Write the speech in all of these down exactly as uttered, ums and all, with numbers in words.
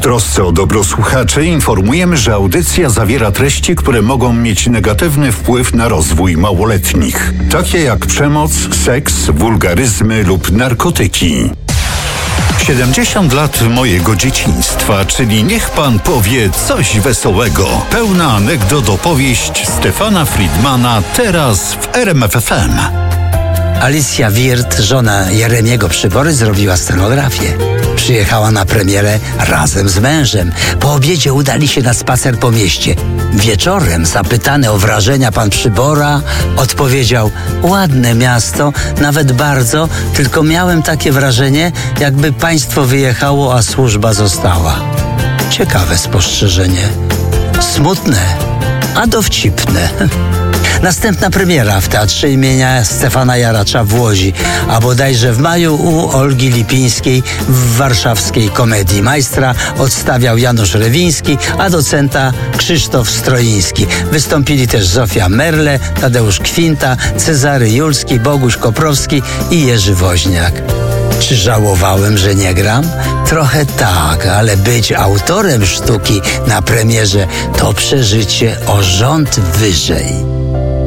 trosce o dobro słuchaczy informujemy, że audycja zawiera treści, które mogą mieć negatywny wpływ na rozwój małoletnich, takie jak przemoc, seks, wulgaryzmy lub narkotyki. siedemdziesiąt lat mojego dzieciństwa, czyli niech pan powie coś wesołego. Pełna anegdot opowieść Stefana Friedmana teraz w R M F F M. Alicja Wirth, żona Jeremiego Przybory, zrobiła scenografię. Przyjechała na premierę razem z mężem. Po obiedzie udali się na spacer po mieście. Wieczorem, zapytany o wrażenia pan Przybora, odpowiedział: ładne miasto, nawet bardzo, tylko miałem takie wrażenie, jakby państwo wyjechało, a służba została. Ciekawe spostrzeżenie. Smutne, a dowcipne. Następna premiera w Teatrze imienia Stefana Jaracza w Łodzi, a bodajże w maju u Olgi Lipińskiej w warszawskiej Komedii. Majstra odstawiał Janusz Rewiński, a docenta Krzysztof Stroiński. Wystąpili też Zofia Merle, Tadeusz Kwinta, Cezary Julski, Boguś Koprowski i Jerzy Woźniak. Czy żałowałem, że nie gram? Trochę tak, ale być autorem sztuki na premierze to przeżycie o rząd wyżej.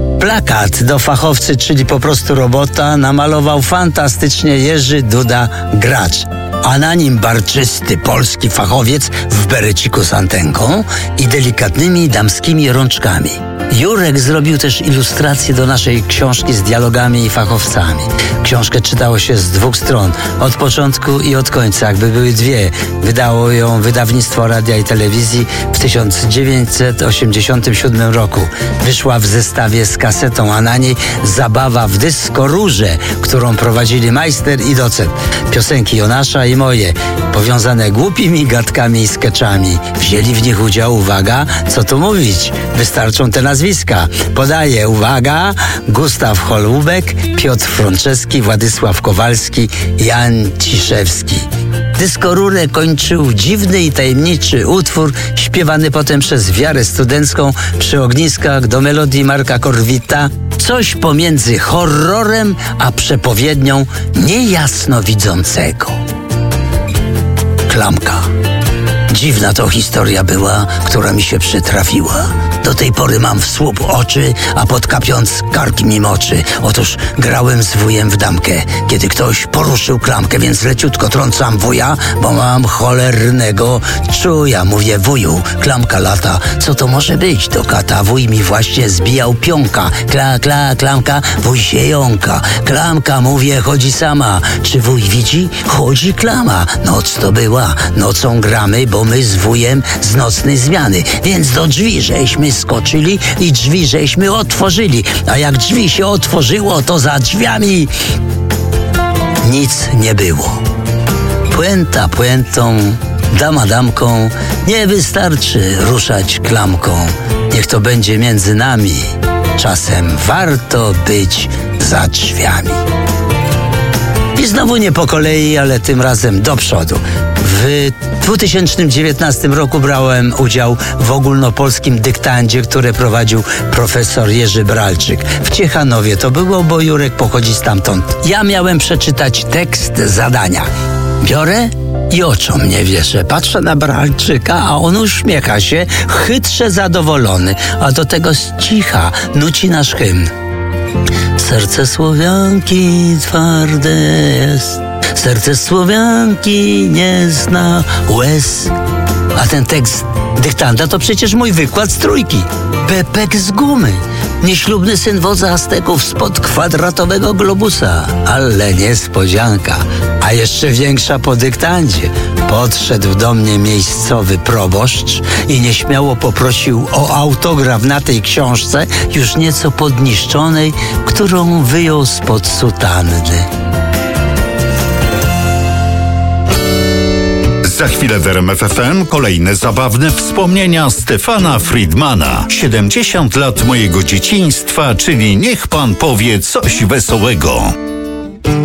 Plakat do fachowcy, czyli po prostu robota, namalował fantastycznie Jerzy Duda Gracz, a na nim barczysty polski fachowiec w bereciku z antenką i delikatnymi damskimi rączkami. Jurek zrobił też ilustrację do naszej książki z dialogami i fachowcami. Książkę czytało się z dwóch stron, od początku i od końca, jakby były dwie. Wydało ją wydawnictwo Radia i Telewizji w tysiąc dziewięćset osiemdziesiątym siódmym roku. Wyszła w zestawie z kasetą, a na niej zabawa w dyskorurze, którą prowadzili majster i docent. Piosenki Jonasza i moje, powiązane głupimi gadkami i skeczami. Wzięli w nich udział, uwaga, co tu mówić, wystarczą te nazwiska. Podaję, uwaga, Gustaw Holubek, Piotr Frączewski, Władysław Kowalski, Jan Ciszewski. Dyskorurę kończył dziwny i tajemniczy utwór, śpiewany potem przez Wiarę Studencką przy ogniskach do melodii Marka Korwita. Coś pomiędzy horrorem a przepowiednią niejasnowidzącego. Klamka. Dziwna to historia była, która mi się przytrafiła. Do tej pory mam w słup oczy, a podkapiąc kark mi moczy. Otóż grałem z wujem w damkę, kiedy ktoś poruszył klamkę, więc leciutko trącam wuja, bo mam cholernego czuja. Mówię: wuju, klamka lata, co to może być do kata? Wuj mi właśnie zbijał pionka. Kla, kla, klamka, wuj się jąka. Klamka, mówię, chodzi sama. Czy wuj widzi? Chodzi klama. Noc to była, nocą gramy, bo my z wujem z nocnej zmiany, więc do drzwi żeśmy skoczyli i drzwi żeśmy otworzyli, a jak drzwi się otworzyło, to za drzwiami nic nie było. Puenta puentą, dama damką, nie wystarczy ruszać klamką. Niech to będzie między nami, czasem warto być za drzwiami. I znowu nie po kolei, ale tym razem do przodu. W dwa tysiące dziewiętnastym roku brałem udział w ogólnopolskim dyktandzie, który prowadził profesor Jerzy Bralczyk. W Ciechanowie to było, bo Jurek pochodzi stamtąd. Ja miałem przeczytać tekst zadania. Biorę i oczom nie wierzę. Patrzę na Bralczyka, a on uśmiecha się, chytrze zadowolony, a do tego z cicha nuci nasz hymn. Serce Słowianki twarde jest, serce Słowianki nie zna łez. A ten tekst dyktanda to przecież mój wykład z trójki. Pepek z gumy, nieślubny syn wodza Azteków spod kwadratowego globusa. Ale niespodzianka, a jeszcze większa po dyktandzie. Podszedł do mnie miejscowy proboszcz i nieśmiało poprosił o autograf na tej książce, już nieco podniszczonej, którą wyjął spod sutanny. Za chwilę w R M F F M kolejne zabawne wspomnienia Stefana Friedmana. siedemdziesiąt lat mojego dzieciństwa, czyli niech pan powie coś wesołego.